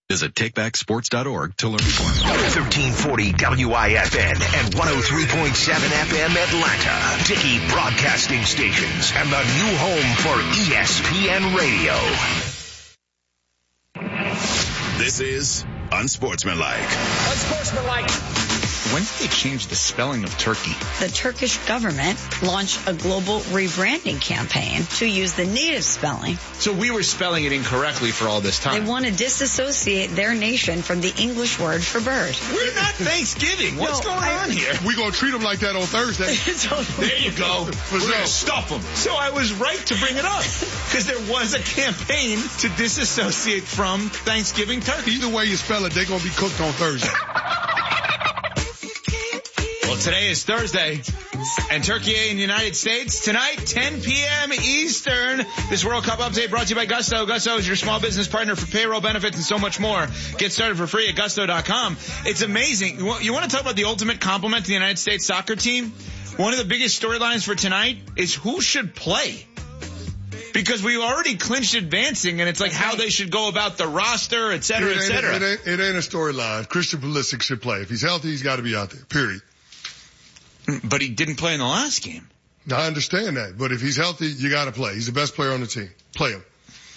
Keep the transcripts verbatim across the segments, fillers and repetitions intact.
Visit take back sports dot org to learn more. thirteen forty W I F N and one oh three point seven F M Atlanta. Dickey Broadcasting Stations and the new home for E S P N Radio. This is Unsportsmanlike. Unsportsmanlike. When did they change the spelling of turkey? The Turkish government launched a global rebranding campaign to use the native spelling. So we were spelling it incorrectly for all this time. They want to disassociate their nation from the English word for bird. We're not Thanksgiving. What's No, going I- on here? We're going to treat them like that on Thursday. There you go. We're sure. going to stuff them. So I was right to bring it up because there was a campaign to disassociate from Thanksgiving turkey. Either way you spell it, they're going to be cooked on Thursday. Well, today is Thursday, and Turkey in the United States tonight, ten p.m. Eastern. This World Cup update brought to you by Gusto. Gusto is your small business partner for payroll benefits and so much more. Get started for free at gusto dot com. It's amazing. You want, you want to talk about the ultimate compliment to the United States soccer team? One of the biggest storylines for tonight is who should play. Because we already clinched advancing, and it's like how they should go about the roster, et cetera, It et ain't, cetera. it ain't, it ain't a storyline. Christian Pulisic should play. If he's healthy, he's got to be out there, period. But he didn't play in the last game. Now, I understand that, but if he's healthy, you got to play. He's the best player on the team. Play him.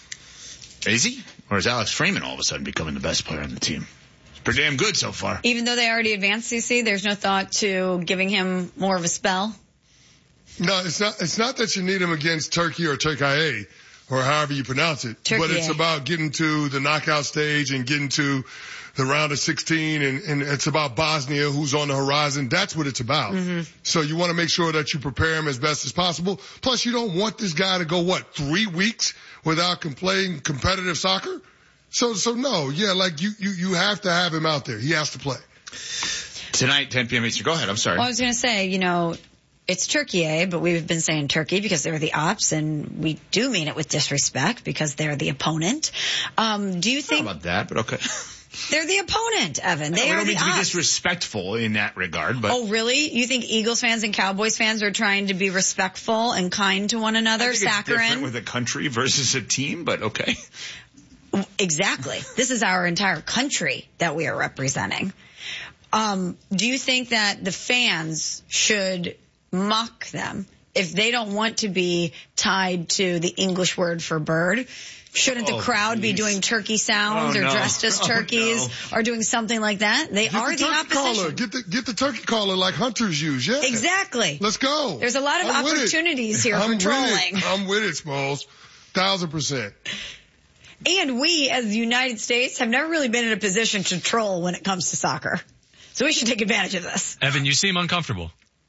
Is he? Or is Alex Freeman all of a sudden becoming the best player on the team? He's pretty damn good so far. Even though they already advanced, C C, there's no thought to giving him more of a spell? No, it's not, it's not that you need him against Turkey or Turkey, or however you pronounce it, Turkey. but it's about getting to the knockout stage and getting to the round of sixteen, and, and it's about Bosnia, who's on the horizon. That's what it's about. Mm-hmm. So you want to make sure that you prepare him as best as possible. Plus, you don't want this guy to go, what, three weeks without com- playing competitive soccer? So, so no, yeah, like you, you, you have to have him out there. He has to play. Tonight, ten p.m. Eastern. Go ahead. I'm sorry. Well, I was going to say, you know, it's Turkey, eh? But we've been saying Turkey because they're the ops, and we do mean it with disrespect because they're the opponent. Um, do you think... I don't know about that, but okay. They're the opponent, Evan. They I are don't the mean to be ops. disrespectful in that regard, but... Oh, really? You think Eagles fans and Cowboys fans are trying to be respectful and kind to one another? I think it's different Saccharine? with a country versus a team, but okay. Exactly. This is our entire country that we are representing. Um, do you think that the fans should mock them if they don't want to be tied to the English word for bird? Shouldn't the Oh, crowd be please. doing turkey sounds Oh, or no. dressed as Oh, turkeys no. or doing something like that? They Get are the the, turkey opposition. caller. Get the, get the turkey caller like hunters use, yeah. Exactly. Let's go. There's a lot of I'm with it. opportunities here I'm for with it. trolling. I'm with it, Smalls. Thousand percent. And we, as the United States, have never really been in a position to troll when it comes to soccer. So we should take advantage of this. Evan, you seem uncomfortable.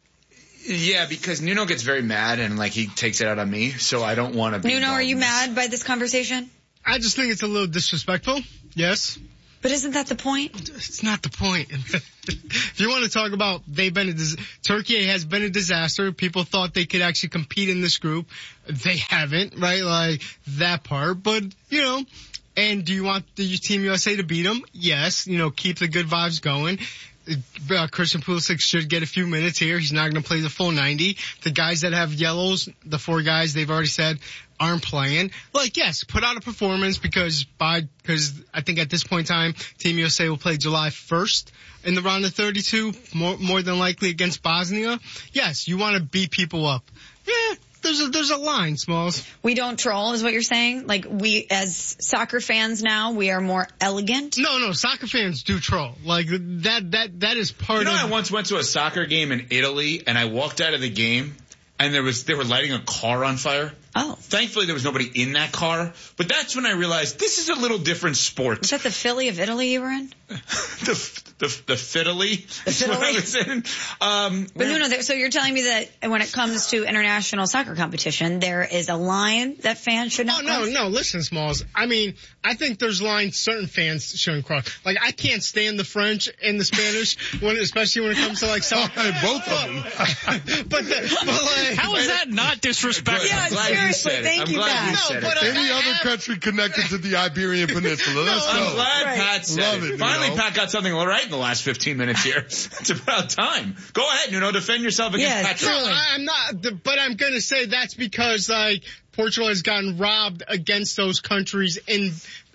Yeah, because Nuno gets very mad and, like, he takes it out on me, so I don't want to be Nuno, involved are you in this. mad by this conversation? I just think it's a little disrespectful. Yes. But isn't that the point? It's not the point. If you want to talk about they've been a dis- Turkey has been a disaster. People thought they could actually compete in this group. They haven't, right? Like that part. But, you know, and do you want the Team U S A to beat them? Yes. You know, keep the good vibes going. Uh, Christian Pulisic should get a few minutes here. He's not going to play the full ninety. The guys that have yellows, the four guys they've already said aren't playing. Like, yes, put out a performance because by because I think at this point in time, Team U S A will play July first in the round of thirty-two, more more than likely against Bosnia. Yes, you want to beat people up. Yeah. There's a, there's a line, Smalls. We don't troll is what you're saying? Like we, as soccer fans now, we are more elegant? No, no, soccer fans do troll. Like that, that, that is part You know, of... I once went to a soccer game in Italy, and I walked out of the game, and there was they were lighting a car on fire. Oh. Thankfully, there was nobody in that car, but that's when I realized this is a little different sport. Is that the Philly of Italy you were in? the the the fiddly. The is what I fiddly. was in. Um, But no, no, there- so you're telling me that when it comes to international soccer competition, there is a line that fans should Oh, not no, cross? no, listen, Smalls. I mean, I think there's lines certain fans shouldn't cross. Like, I can't stand the French and the Spanish, when, especially when it comes to, like, some... Hey, both of them. but, the, but, like... How is that not disrespectful? Yeah, I'm glad you seriously, said it. thank I'm you, glad Pat. you No, said but it. I- Any I- other country connected to the Iberian Peninsula. Let's I'm go. glad Right. Pat said Love it. it, Finally, Nuno. Pat got something right in the last fifteen minutes here. It's about time. Go ahead, Nuno. Defend yourself against Yes, Patrick. No, I- I'm not, but I'm gonna say that's because, like, Portugal has gotten robbed against those countries in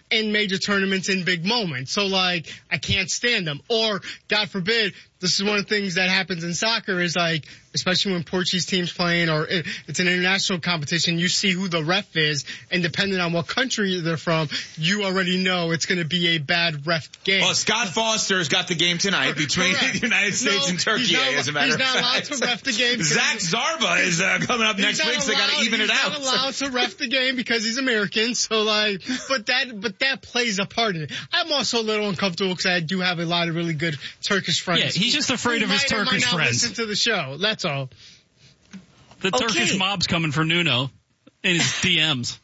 in major tournaments in big moments. So like, I can't stand them. Or, God forbid, this is one of the things that happens in soccer is like, especially when Portuguese teams playing or it, it's an international competition, you see who the ref is, and depending on what country they're from, you already know it's going to be a bad ref game. Well, Scott Foster's got the game tonight between Correct. the United States No, and Turkey, he's not, as a matter he's of not fact. allowed to ref the game. Zach Zarba is uh, coming up next week, so they got to even it out. He's not allowed to ref the game because he's American. So like, but that, but that plays a part in it. I'm also a little uncomfortable because I do have a lot of really good Turkish friends. Yeah, he's just afraid who of his might or might Turkish not friends. Listen to the show. That's all. The Okay. Turkish mob's coming for Nuno in his D Ms.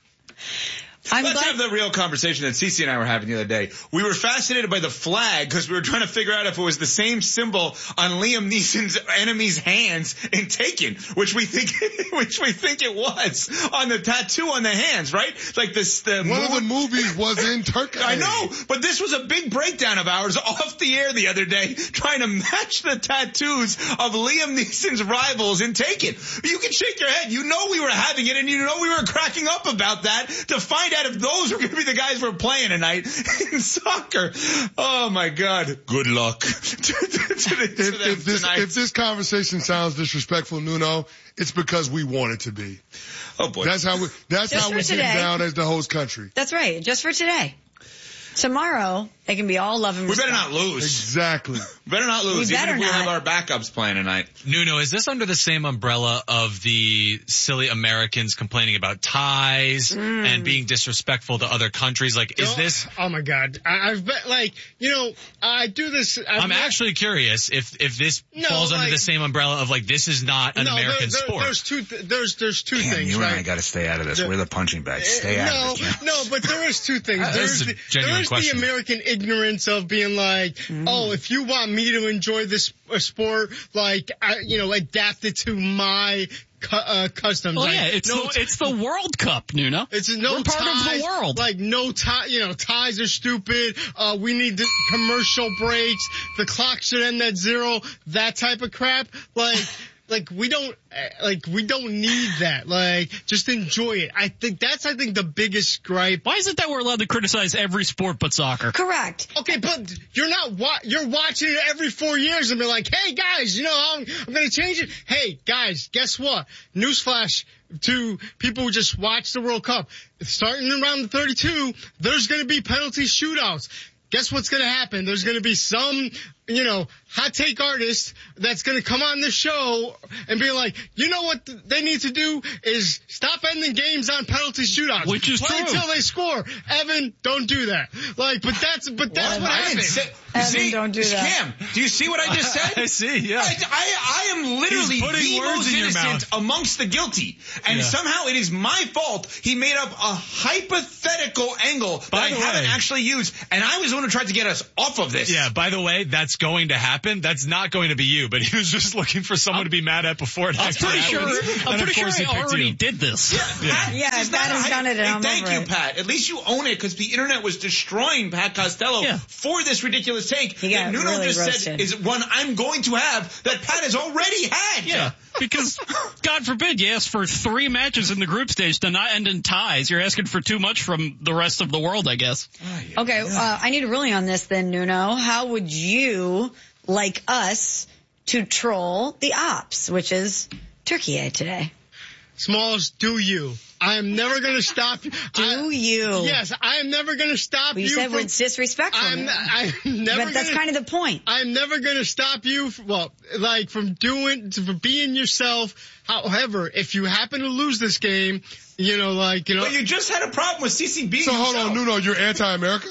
I'm Let's glad. have the real conversation that Cece and I were having the other day. We were fascinated by the flag because we were trying to figure out if it was the same symbol on Liam Neeson's enemy's hands in Taken, which we think, which we think it was on the tattoo on the hands, right? Like this, the One of mo- the movies was in Turkey. I know, but this was a big breakdown of ours off the air the other day, trying to match the tattoos of Liam Neeson's rivals in Taken. You can shake your head. You know we were having it, and you know we were cracking up about that to find out if those were going to be the guys we're playing tonight in soccer. Oh my God! Good luck to, to, to, to If, them if this tonight. if this conversation sounds disrespectful, Nuno, it's because we want it to be. Oh boy! That's how we. That's Just how for we get today. down as the host country. That's right. Just for today. Tomorrow, they can be all love and we better respect. not lose. Exactly. Better not lose. We Even better if we not. have our backups playing tonight. Nuno, is this under the same umbrella of the silly Americans complaining about ties Mm. and being disrespectful to other countries? Like, is Oh, this... Oh my God. I, I've bet, like, you know, I do this. I've I'm met- actually curious if, if this No, falls under like- the same umbrella of like, this is not an no, American there, there, sport. There's two, th- there's, there's two Damn, things, you right? and I got to stay out of this. The- We're the punching bags. Stay no, out of it. no, but there is two things. Uh, There's this is a the, genuine there is question. the American ignorance of being like, Mm. oh, if you want me to enjoy this uh, sport, like, I, you know, adapt it to my cu- uh, customs. Well, like, yeah, it's no the, it's the World Cup, Nuno. It's no We're part ties, of the world. Like no tie, you know, ties are stupid. Uh, we need the commercial breaks. The clock should end at zero. That type of crap. Like, like we don't, like we don't need that. Like, just enjoy it. I think that's, I think, the biggest gripe. Why is it that we're allowed to criticize every sport but soccer? Correct. Okay, but you're not wa- you're watching it every four years and be like, hey guys, you know, I'm, I'm gonna change it. Hey guys, guess what? Newsflash to people who just watch the World Cup. Starting around the thirty-two, there's gonna be penalty shootouts. Guess what's gonna happen? There's gonna be some, you know, hot take artist that's gonna come on the show and be like, you know what th- they need to do is stop ending games on penalty shootouts. Which is Play true. until they score. Evan, don't do that. Like, but that's, but that's what I happened. didn't say, Evan, see, don't do that. Cam, do you see what I just said? I see, yeah. I, I, I am literally He's putting the words most in your innocent mouth. amongst the guilty. And Yeah. somehow it is my fault he made up a hypothetical angle that By I the haven't way- actually used. And I was the one who tried to get us off of this. Yeah, by the way, that's going to happen. That's not going to be you, but he was just looking for someone to be mad at before it I'm actually pretty sure, happens. I'm And of pretty sure course he I picked already you. did this. Pat, Yeah, this is Pat not a has hype- done it and Hey, I'm thank over you, it. Pat. At least you own it because the internet was destroying Pat Costello Yeah. for this ridiculous take He that got Nuno really just roasted. said is one I'm going to have that Pat has already had. Yeah, because God forbid you ask for three matches in the group stage to not end in ties. You're asking for too much from the rest of the world, I guess. Okay, uh, I need a ruling on this then, Nuno. How would you like us to troll the ops, which is Turkey today? Smalls, do you? I am never going to stop you. Do I, you? Yes, I am never going to stop Well, you you. said from, it's disrespectful. I'm, Nuno. I'm never but that's gonna, kind of the point. I'm never going to stop you, f- well, like, from doing, from being yourself. However, if you happen to lose this game, you know, like, you know. But you just had a problem with C C being So hold himself. on, Nuno, you're anti-America?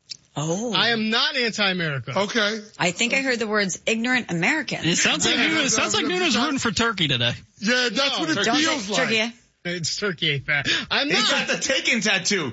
Oh. I am not anti-America. Okay. I think I heard the words ignorant Americans. It sounds like Yeah, Nuno, it that's- sounds like that's- Nuno's that's- rooting for Turkey today. Yeah, that's No, what it Don't feels say like. Turkey. It's Turkey, Pat. I'm He not. got the Taken tattoo.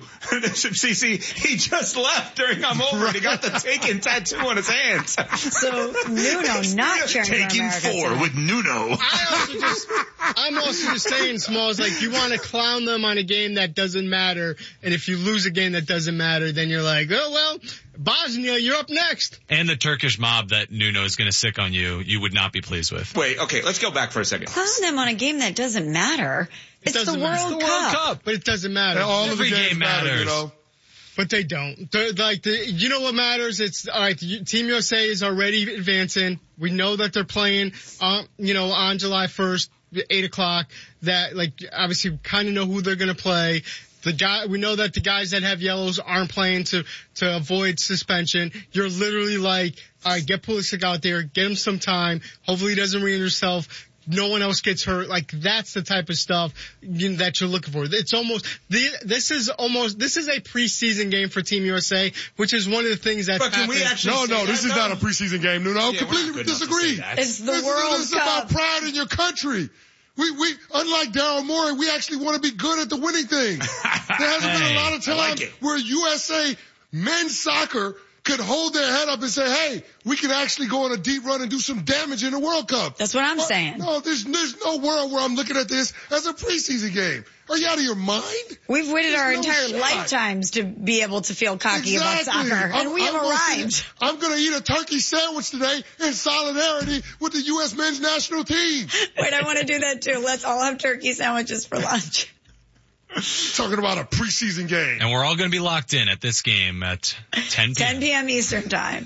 C C, he just left during I'm over and he got the Taken tattoo on his hands. So Nuno not cheering for Taking America. four today. with Nuno. I also just, I'm also just saying, Smalls, like, you want to clown them on a game that doesn't matter, and if you lose a game that doesn't matter, then you're like, oh, well, Bosnia, you're up next. And the Turkish mob that Nuno is going to sick on you, you would not be pleased with. Wait, okay, let's go back for a second. Clown them on a game that doesn't matter. It's the doesn't World matter. Cup. It's the World Cup. But it doesn't matter. And all Every of the games game matter, you matters. know. But they don't. They're like, the, you know what matters? It's, all right, Team U S A is already advancing. We know that they're playing, um, you know, on July first, eight o'clock. That, like, obviously we kind of know who they're going to play. The guy, we know that the guys that have yellows aren't playing to, to avoid suspension. You're literally like, all right, get Pulisic out there, get him some time. Hopefully he doesn't re-injure himself. No one else gets hurt. Like, that's the type of stuff you know, that you're looking for. It's almost, the, this is almost, this is a preseason game for Team U S A, which is one of the things that's But can happened. we actually No, no, this is not a preseason game, Nuno. Yeah, Completely disagree. It's the this, World this is Cup. about pride in your country. We, we, unlike Daryl Morey, we actually want to be good at the winning thing. There hasn't been a lot of time like where U S A men's soccer could hold their head up and say, hey, we can actually go on a deep run and do some damage in the World Cup. That's what I'm Uh, saying. No, there's, there's no world where I'm looking at this as a preseason game. Are you out of your mind? We've waited There's our no entire shot. lifetimes to be able to feel cocky about Exactly. soccer, I'm- and we I'm have gonna arrived. sit- I'm going to eat a turkey sandwich today in solidarity with the U S men's national team. Wait, I want to do that too. Let's all have turkey sandwiches for lunch. Talking about a preseason game. And we're all going to be locked in at this game at ten p.m. ten p.m. Eastern time.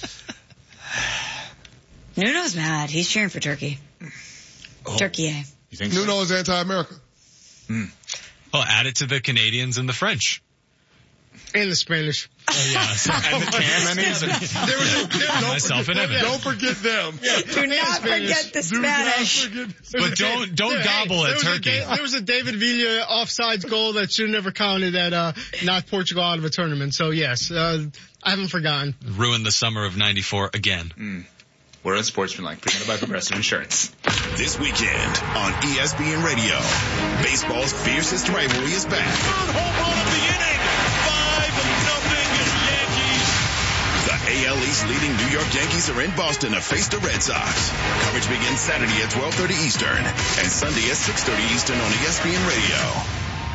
Nuno's mad. He's cheering for Turkey. Oh. Turkey A. You think so? Nuno is anti-America. Well, add it to the Canadians and the French. And the Spanish. Oh, yeah. And the Tammanies. There was a, there, don't, Myself and forget, Evan. don't forget them. Do not forget the Do not Spanish. forget. But don't don't Hey, gobble there at was a Turkey. Da- there was a David Villa offsides goal that should have never counted that uh, knocked Portugal out of a tournament. So, yes, uh, I haven't forgotten. Ruined the summer of ninety-four again. We're Unsportsmanlike, presented by Progressive Insurance. This weekend on E S P N Radio, baseball's fiercest rivalry is back. Third home run of the inning. five nothing Yankees. The A L East leading New York Yankees are in Boston to face the Red Sox. Coverage begins Saturday at twelve thirty Eastern and Sunday at six thirty Eastern on E S P N Radio.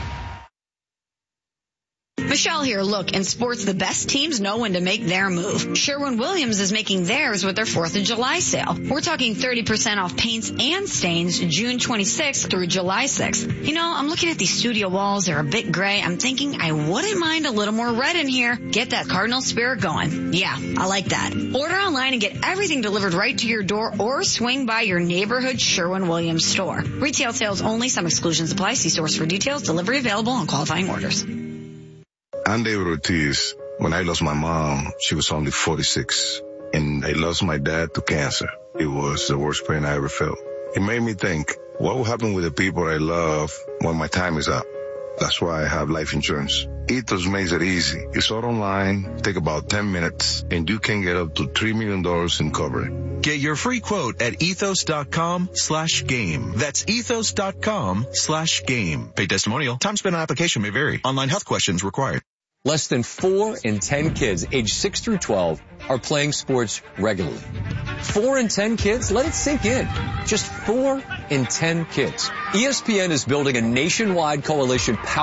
Michelle here. Look, in sports, the best teams know when to make their move. Sherwin-Williams is making theirs with their fourth of July sale. We're talking thirty percent off paints and stains June twenty-sixth through July sixth. You know, I'm looking at these studio walls. They're a bit gray. I'm thinking I wouldn't mind a little more red in here. Get that Cardinal spirit going. Yeah, I like that. Order online and get everything delivered right to your door or swing by your neighborhood Sherwin-Williams store. Retail sales only. Some exclusions apply. See stores for details. Delivery available on qualifying orders. I'm David Ortiz. When I lost my mom, she was only forty-six. And I lost my dad to cancer. It was the worst pain I ever felt. It made me think, what will happen with the people I love when my time is up? That's why I have life insurance. Ethos makes it easy. It's all online, take about ten minutes, and you can get up to three million dollars in coverage. Get your free quote at ethos.com slash game. That's ethos.com slash game. Paid testimonial. Time spent on application may vary. Online health questions required. Less than four in ten kids aged six through twelve are playing sports regularly. Four in ten kids? Let it sink in. Just four in ten kids. E S P N is building a nationwide coalition powered